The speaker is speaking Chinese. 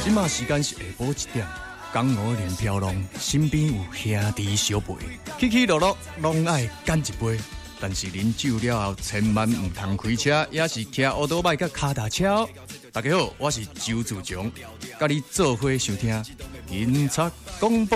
即马时间是下晡1点，江湖连飘浪，身边有兄弟相陪，起起落落拢爱干一杯。但是饮酒了后，千万唔通开车，也是骑奥多麦甲脚踏车哦。大家好，我是周自强，甲你做伙收听警察广播。